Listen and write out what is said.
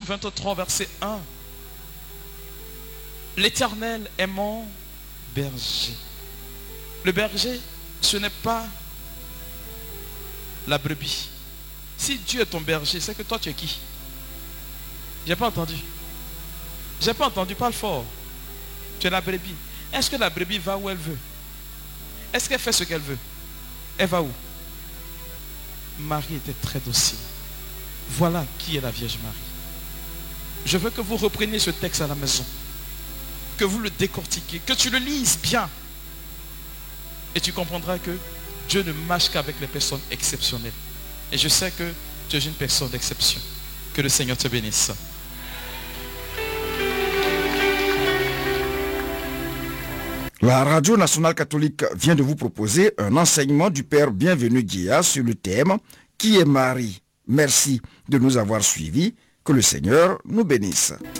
23, verset 1. L'Éternel est mon berger. Le berger, ce n'est pas la brebis. Si Dieu est ton berger, c'est que toi tu es qui? J'ai pas entendu. J'ai pas entendu, parle fort. Tu es la brebis. Est-ce que la brebis va où elle veut? Est-ce qu'elle fait ce qu'elle veut? Elle va où? Marie était très docile. Voilà qui est la Vierge Marie. Je veux que vous repreniez ce texte à la maison, que vous le décortiquiez, que tu le lises bien. Et tu comprendras que Dieu ne marche qu'avec les personnes exceptionnelles. Et je sais que tu es une personne d'exception. Que le Seigneur te bénisse. La Radio Nationale Catholique vient de vous proposer un enseignement du Père Bienvenu Guilla sur le thème « Qui est Marie ?» Merci de nous avoir suivis. Que le Seigneur nous bénisse.